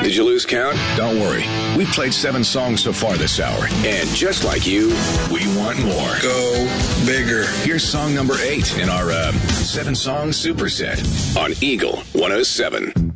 Did you lose count? Don't worry. We played 7 songs so far this hour. And just like you, we want more. Go bigger. Here's song number 8 in our 7-song superset on Eagle 107.